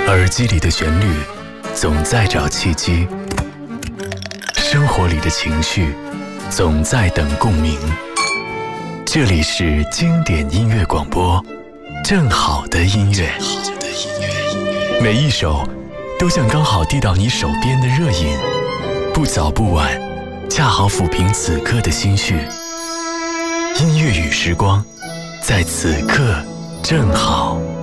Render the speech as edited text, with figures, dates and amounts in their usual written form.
耳机里的旋律总在找契机，生活里的情绪总在等共鸣。这里是经典音乐广播，正好的音乐，每一首都像刚好递到你手边的热饮，不早不晚，恰好抚平此刻的心绪。音乐与时光，在此刻正好。